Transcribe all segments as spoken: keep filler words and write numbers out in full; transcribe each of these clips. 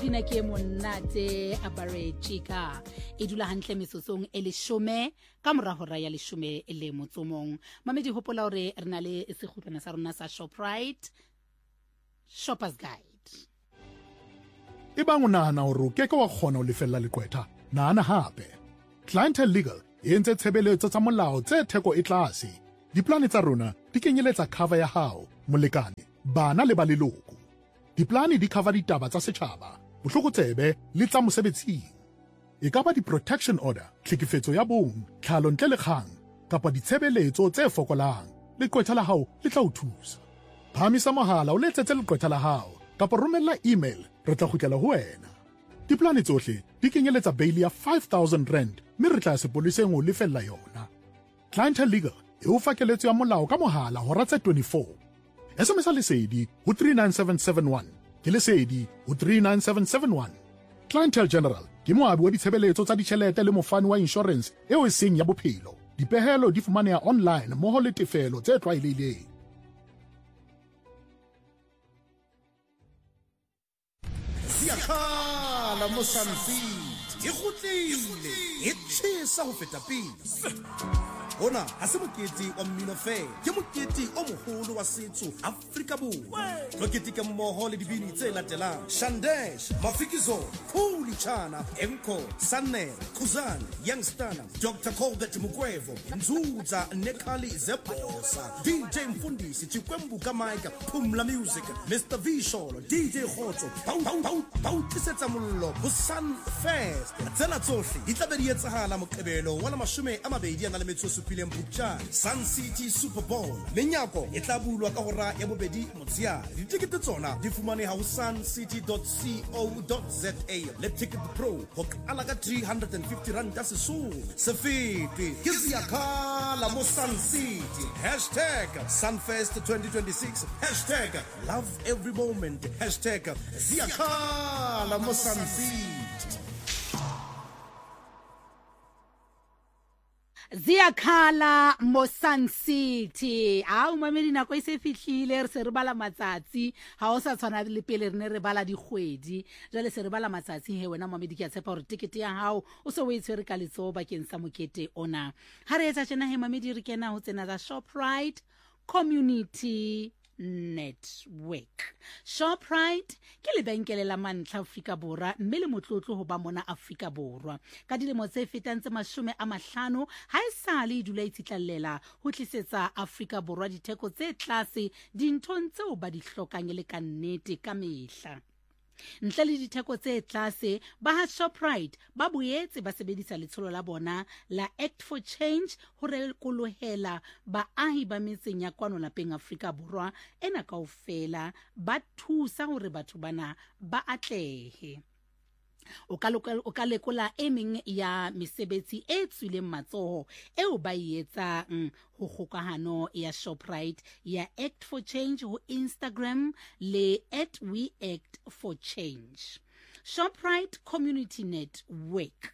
pina ke monate Apare Chika e dula hantle mesosong e leshome ka mora hora ya leshome le motsomong. Mamedi hopola hore re na le sekgutlwana sa rona sa Shoprite Shoppers Guide. E bang o nahana hore o keke wa kgona ho lefella leqwetha, nahana hape. Clientele Legal e entse tshebeletso tsa molao tse theko e tlase. Diplane tsa rona di kenyeletsa cover ya hao, molekane, bana le ba leloko. Diplane di cover ditaba tsa setjhaba, bohlokotsebe le tsa mosebetsing. E ka ba di-protection order, tlhekefetso ya bong, tlhalo ntle le kgang, kapa ditshebeletso tse fokolang. Leqwetha la hao le tla o thusa. Phamisa mohala o letsetse leqwetha la hao, kapa romella email, re tla kgutlela ho wena. Diplane tsohle di kenyeletsa bail ya five thousand rand, mme re tla sepoleseng ho lefella yona. Clientele Legal e o fa keletso ya molao ka mohala hora tse twenty-four. S M S a lesedi ho three nine seven seven one, ke lesedi ho three nine seven seven one. Clientele General ke moabi wa ditshebeletso tsa ditjhelete le mofani wa insurance eo e seng ya bophelo. Dipehelo di fumaneha online mmoho le tefelo tse tlwaelehileng. Siakhala mo Sunfit e kgutlile e tshisa ho feta pele. Ona ha se mokete wa mmino fela, ke mokete o moholo wa setso Afrika Borwa. Lo keteka mmoho le dibini tse latelang: Shandesh, Mafikizo, Khuli Chana, Emko, Sanne, Khuzani, Youngstana, Doctor Colbert Mugwevo, Nzuza Nekali Zebosa, D J Mfundisi Chikwembu Kamaika, Pumla Music, Mister Visholo, D J Khotso, Pau Pau Pau Pau Tisetsa Mollo, Busan Fest. Tsena tsohle di tla be di etsahala Moqebelo wa mashome a mabedi a na le metso Sun City Super Bowl. Menyako e tla bulwa ka hora ya bobedi motsheare. Ditikete tsona di fumaneha ho sun city dot co dot za le Ticket Pro ho qala ka three hundred fifty rand ka sesole. Sefete ke Siakhala mo Sun City. Hashtag Sunfest twenty twenty-six. Hashtag love every moment. Hashtag Siakhala mo Sun City. Siakhala mo Sun City. A o mamedi nako e se fihlile re se re bala matsatsi, ha o sa tshwana le pele re ne re bala dikgwedi. Jale se re bala matsatsi he wena mamedi ke a tshepa hore ticket ya hao o se o e tshwere ka letso bakeng sa mokete ona. Ha re etsa tjena he mamedi re kena ho tsena tsa Shoprite Community Network. Shoprite ke lebenkele la mantlha Afrika Borwa, mme le motlotlo ho ba mona Afrika Borwa. Ka dilemo tse fetang tse mashome a mahlano ha e sale e dula e tsitlallela ho tlisetsa Afrika Borwa ditheko tse tlase dinthong tseo ba di hlokang le ka nnete ka mehla. Ntle le ditheko tse tlase, ba ha Shoprite ba boetse ba sebedisa letsholo la bona la Act for Change ho rekolohela baahi ba metseng ya kwano lapeng Afrika Borwa ena kaofela, ba thusa hore batho bana ba atlehe. O ka o ka lekola e meng ya mesebetsi e tswileng matsoho eo ba e etsang ho kgokahano ya Shoprite ya Act for Change ho Instagram le at we act for change. Shoprite Community Network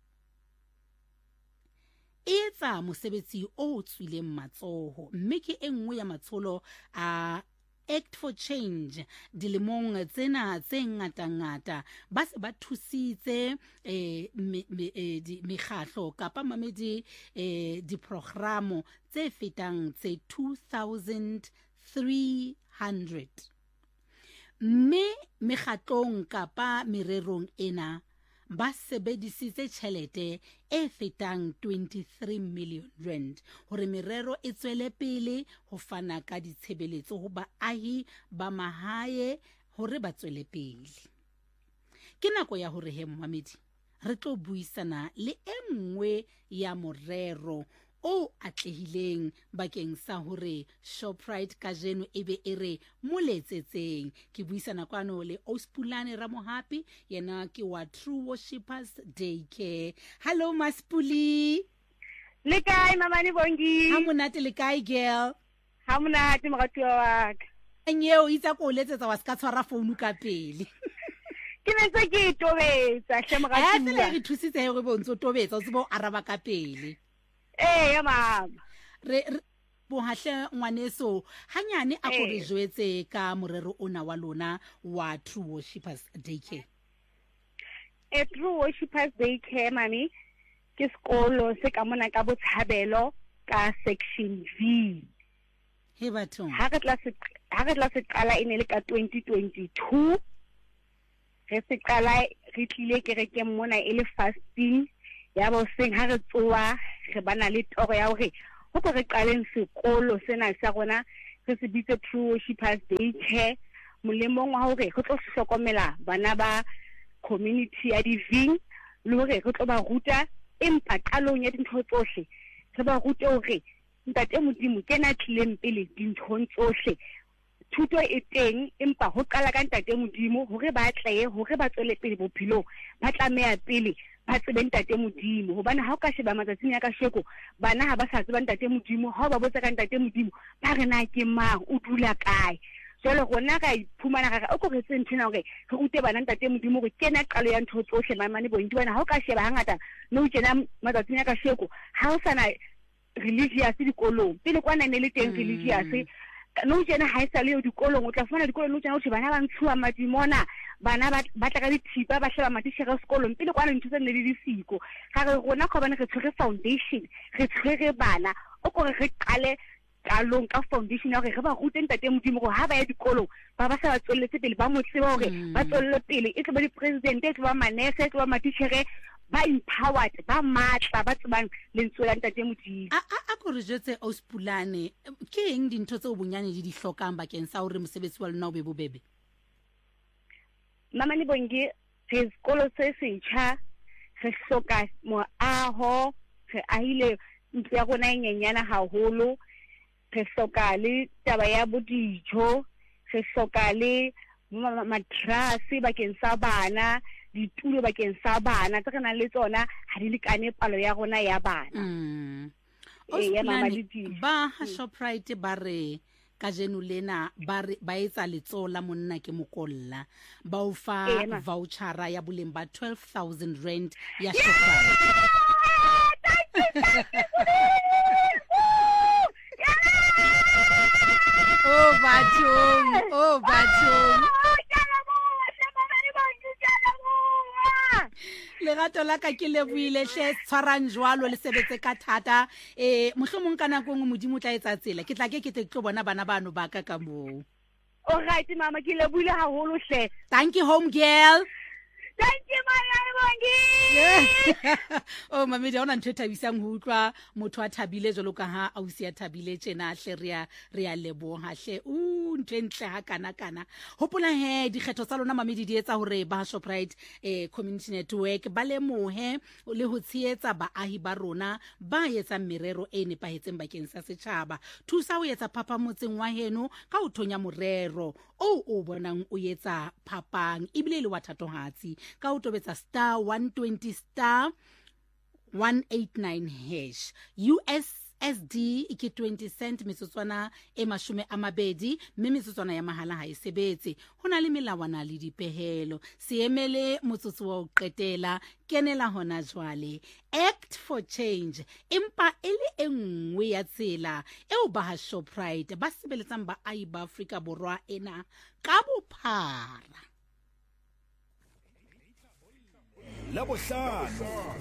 e etsa mosebetsi o tswileng matsoho, mme ke e nngwe ya matsholo a Act for Change dilemong tsena tse ngata-ngata ba se ba thusitse eh mekgatlo kapa mamedi eh diprogramo tse fetang tse two thousand three hundred. Mme mekgatlong kapa mererong ena ba sebedisitse tjhelete e fetang twenty-three million rand hore merero e tswele pele ho fana ka ditshebeletso ho baahi ba mahae hore ba tswele pele. Ke nako ya hore he mamedi re tlo buisana le enngwe ya morero o atlehileng bakeng sa hore Shoprite ka jeno ebe ere moletsetseng. Ke buisana kwano le Ospulane Ramohapi, yena ke wa True Worshippers Daycare. Hello Maspuli. Le kae Mamani Bongi? Ha monate le kae girl? Ha monate moratuwa wa ka. Nyeo itsa ko letsetsa wa ska tshwara phone ka pele. Ke ntse ke tobetsa hle moratuwa. Ha se le re thusitse he re bontso tobetsa o tsebo araba ka pele. Eh ya mama re bohahle ngwaneso hanyane a go re jwetse ka morero ona wa lona wa True Worshippers Daycare. a True Worshipers Daycare mami ke sekolo se ka mona ka Botshabelo ka section V. he bathong Ha re tla se ha re tla se qala ene le ka twenty twenty-two. Re se qala re tlile kerekeng mona e le fasting ya bo seng ha re tsoa re bana le toro ya hore ho go re qaleng sekolo sena sa rona re se bitse True Worshipers Daycare molemong wa hore go tlo hlokomela bana ba community ya diving le hore go tlo ba ruta empa qalong ya dintho tsohle re ba rute hore ntate modimo kena tlileng pele dinthong tsohle thuto e teng empa ho qala ka ntate modimo hore ba tleye hore ba tswele pele bophelo ba tlameha pele ba tsebe ntate modimo hobane ha o ka sheba matsatsing ya ka sheko bana ha ba sa tseba ntate modimo ha ba botsa ka ntate modimo ba re na ke mang o dula kae jole gona ga iphumana ga o go re tseng thina hore re ute bana ntate modimo go kena qalo ya ntho tsohle mamane bo ndi bana ha o ka sheba hangata no tsena matsatsing ya ka sheko ha o sana religious dikolong pele kwana ne le teng religious no tsena ha isa le dikolong o tla fana dikolong no tsena o bana ba ntshuwa madimona bana ba tla ka dithipa ba sheba matishega sekolong pele kwana ntse ne le disiko ga re gona go bana re tshwere foundation re tshwere bana o go re qale qalong ka foundation ya gore re ba rute ntate modimo go ha ba ya dikolong ba ba sa ba tswelletse pele ba mo tseba gore ba tswelle pele e tloba di president e tloba manese e tloba matishege ba empowered ba matla ba tsebang lentswe la ntate modimo a a go re jetse Auspulane ke eng dintho tse o bonyane di di hlokang bakeng sa hore mosebetsi wa lona o be bobebe mama ni bongi re sekolo se setjha re hloka moaho re ahile ntlo ya rona e nyenyana haholo re hloka le taba ya bodijo re hloka le matrasi bakeng sa bana ditulo bakeng sa bana tse rena le tsona ha di lekane palo ya rona ya bana mm ba ha Shoprite ba re ka jeno lena ba ba etsa letsola monna ke mokolla ba o fa voucher ya boleng ba twelve thousand rand ya Shoprite oh bathong oh bathong legato la ka ke leboile hle tshwarang jwalo le sebetse ka thata eh mohlomong kana go ngwe modimo tla etsa tsela ke tla ke ke tlo bona bana bano ba ka ka mo all right mama ke leboile haholo hle thank you home girl thank you my bongi oh mama di ona ntho thabisang ho utlwa motho a thabile jalo ka ha ausi a thabile tjena hle ria ria leboha hle u ntlentle ha kana kana hopola he dikgetho tsa lona mamedi di etsa hore ba Shoprite eh community network ba le mohe le ho tsietsa baahi ba rona ba etsa merero e nepahetseng bakeng sa setjhaba thusa ho etsa phapa motseng wa heno ka ho thonya morero o o bonang o etsa phapang ibile le wa thatohatsi ka o tobetsa star one twenty star one eighty-nine hash U S S D ke twenty cent metsotswana e mashome a mabedi mme metsotswana ya mahala ha e sebetse hona le melawana le dipehelo seemele motsotso wa o qetela kenela hona jwale act for change impa ele engwe ya tsela eo ba ha Shoprite ba sebeletsang ba ai ba Afrika borwa ena ka bophara la bohlano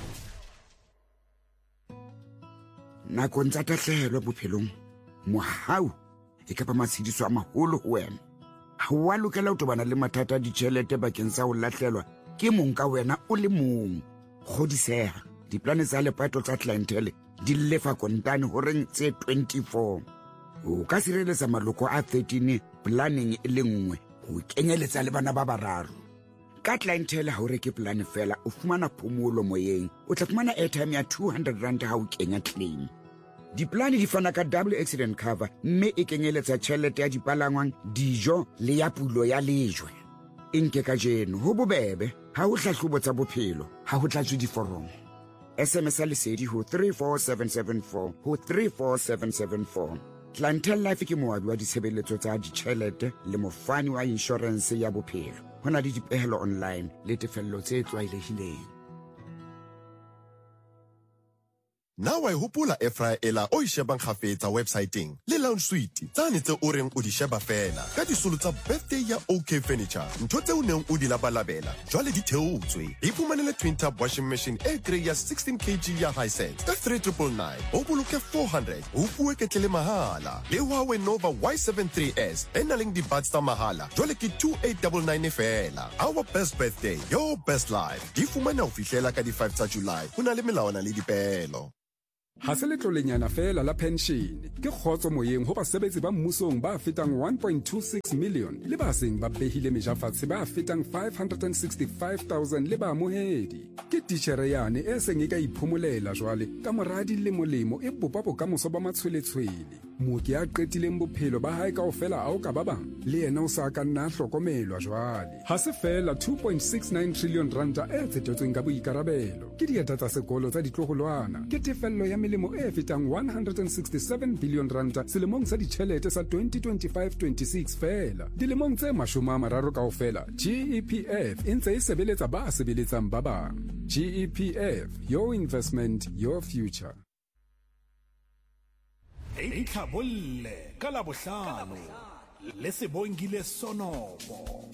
nakong tsa tahlehelo bophelong mohau e ka ba matshidiso a maholo ho wena ha wa lokela ho tobana le mathata a ditjhelete bakeng sa ho lahlelwa ke mong ka wena o le mong godiseha diplane tsa lepato tsa clientele di lefa kontane horeng tse twenty-four o ka sireletsa maloko a thirteen planning e le nngwe ho kenyeletsa le bana ba bararo ka clientele ha o reke plan fela o fumana phomolo moyeng o tla fumana airtime ya two hundred rand ha o kenya claim diplane di fana ka double accident cover mme e kenyeletsa tjhelete ya dipalangwang dijo le ya pulo ya lejwe inke ka jeno ho bobebe ha o hlahlobo tsa bophelo ha ho tlatswe diforomo S M S lesedi ho three four seven seven four ho three four seven seven four Clientele Life ke moabi wa ditshebeletso tsa ditjhelete le mofani wa insurance ya bophelo hona le dipehelo online le tefello tse tlwaelehileng na wa e hopola air fryer ela o e shebang kgafetsa websiteng le lounge suite tsane tse o reng o di sheba fela ka disolo tsa birthday ya OK Furniture. Ntho tse o neng o di labalabela jwale di theotswe. Iphumanele twin tub washing machine e grey ya sixteen kilograms ya Hisense ka three nine nine nine o boloke four hundred o bue ketlele mahala. Le Huawei Nova Y seventy-three S e nang le di-buds tsa mahala jwale ke two eight nine nine fela. Our best birthday, your best life. Di fumana ho fihlela ka di five tsa July. Ho na le melawana le dipehelo. Ha se letlolenyana fela la pension ke kgotso moyeng ho basebetsi ba mmusong ba fetang one point two six million le ba seng ba behile mejafatse ba fetang five hundred sixty-five thousand le ba amohedi. Ke titjhere yane e seng e ka iphomolela jwale ka moradi le molemo e bopa bokamoso ba matshweletshwele. Mooki a qetileng bophelo ba hae kaofela ao ka ba bang le yena o sa ka nna hlokomelwa jwale. Ha se fela two point six nine trillion ranta e tsetetsweng ka boikarabelo ke dieta tsa sekolo tsa ditloholwana ke tefello ya melemo e fetang one hundred sixty-seven billion ranta selemong sa ditjhelete sa twenty twenty-five twenty-six fela. Dilemong tse mashome a mararo kaofela G E P F e ntse e sebeletsa ba sebeletsang ba bang. G E P F, your investment, your future. Itlhabolle ka Labohlano le Sebongile Sonobo.